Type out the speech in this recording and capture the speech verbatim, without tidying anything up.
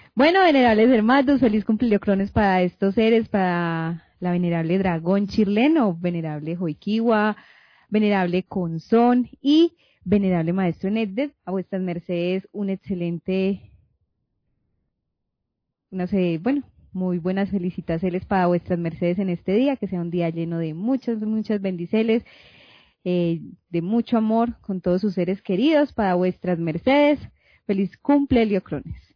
Bueno, venerables hermanos, feliz cumpleaños para estos seres, para la venerable dragón chirleno, venerable Joiquiwa, venerable Conzón y venerable maestro Neddet. A vuestras mercedes un excelente, no sé, bueno, muy buenas felicitaciones para vuestras mercedes en este día, que sea un día lleno de muchas, muchas bendiciones, eh, de mucho amor con todos sus seres queridos para vuestras mercedes. Feliz cumple, Liocrones.